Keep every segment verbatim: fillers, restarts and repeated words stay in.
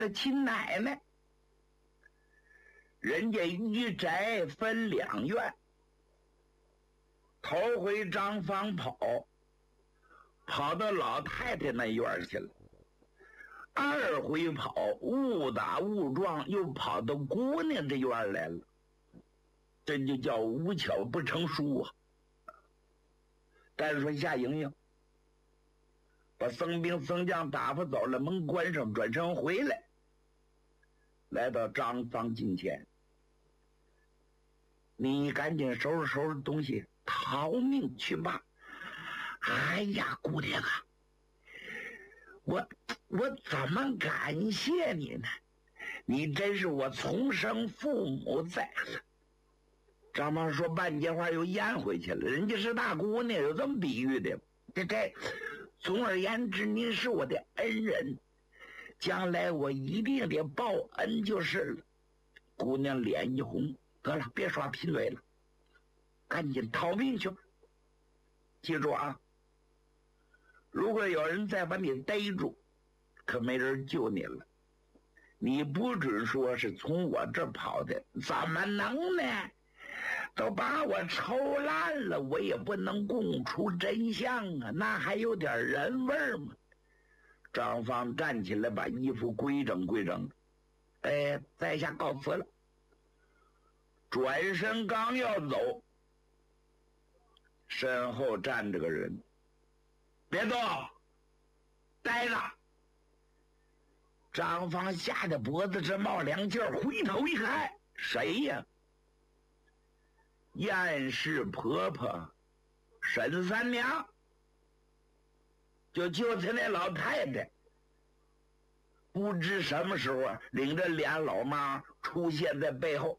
的亲奶奶。人家一宅分两院，头回张芳跑，跑到老太太那院去了。二回跑，误打误撞又跑到姑娘这院来了，这就叫无巧不成书啊。但是说夏莹莹把僧兵僧将打发走了，门关上，转身回来，来到张芳近前，你赶紧收拾收拾东西逃命去吧。哎呀，姑娘啊，我我怎么感谢你呢？你真是我从生父母在。张芳说半截话又咽回去了，人家是大姑娘，有这么比喻的。这这，总而言之，您是我的恩人，将来我一定得报恩就是了。姑娘脸一红，得了，别耍贫嘴了，赶紧逃命去吧。记住啊，如果有人再把你逮住，可没人救你了。你不准说是从我这儿跑的，怎么能呢？都把我抽烂了，我也不能供出真相啊，那还有点人味吗？张芳站起来，把衣服规整规整，哎，在下告辞了。转身刚要走，身后站着个人，别动，待着。张芳吓得脖子直冒凉气儿，回头一看，谁呀？燕氏婆婆沈三娘，就就是那老太太，不知什么时候啊，领着俩老妈出现在背后。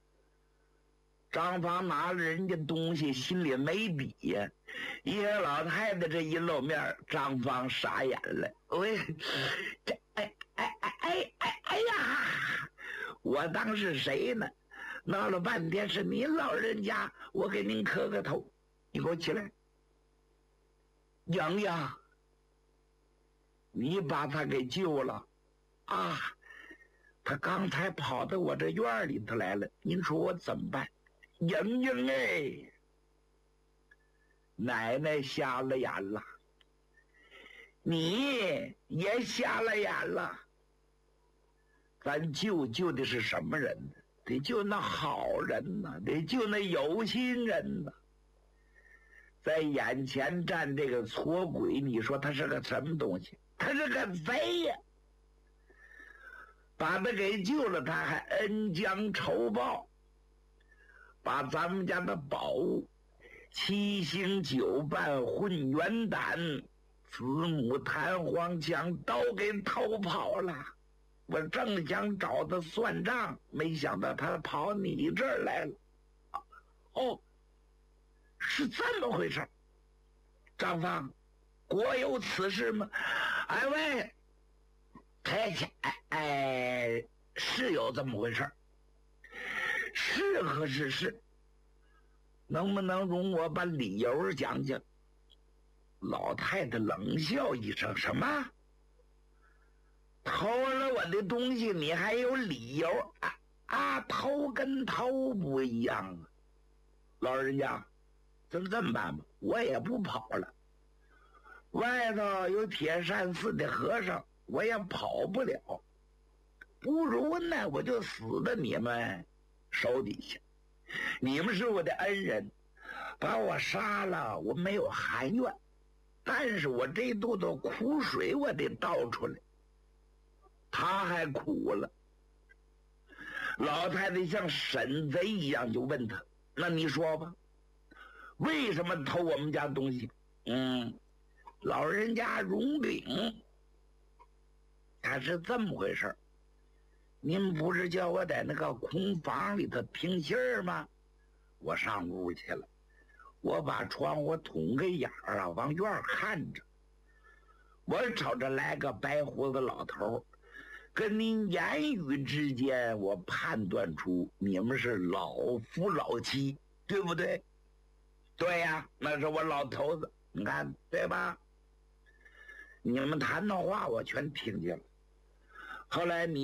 张芳拿了人家东西，心里没底呀。一看老太太这一露面，张芳傻眼了。喂，这哎哎哎哎哎哎呀！我当是谁呢？闹了半天是您老人家，我给您磕个头。你给我起来。莹莹，你把他给救了啊！他刚才跑到我这院里头来了，您说我怎么办？莹莹哎，奶奶瞎了眼了，你也瞎了眼了。咱救救的是什么人呢？得救那好人呐，得救那有心人呐。在眼前站这个矬鬼，你说他是个什么东西？他是个贼呀！把他给救了，他还恩将仇报，把咱们家的宝物七星九瓣混元胆、子母弹簧枪都给偷跑了。我正想找他算账，没想到他跑你这儿来了。哦，是这么回事。张芳，国有此事吗？哎喂，哎哎哎，是有这么回事，是可是是，能不能容我把理由讲讲？老太太冷笑一声，什么？偷了我的东西，你还有理由啊？啊，偷跟偷不一样啊！老人家，咱这么办吧，我也不跑了。外头有铁扇寺的和尚，我也跑不了。不如呢，我就死在你们手底下。你们是我的恩人，把我杀了，我没有含怨，但是我这肚子苦水我得倒出来。他还苦了。老太太像审贼一样就问他，那你说吧，为什么偷我们家东西？嗯，老人家容禀，他是这么回事。您不是叫我在那个空房里头听信儿吗？我上屋去了，我把窗户捅个眼儿啊，往院看着，我瞅着来个白胡子老头，跟您言语之间，我判断出你们是老夫老妻，对不对？对呀，那是我老头子，你看对吧？你们谈的话我全听见了。 后来你。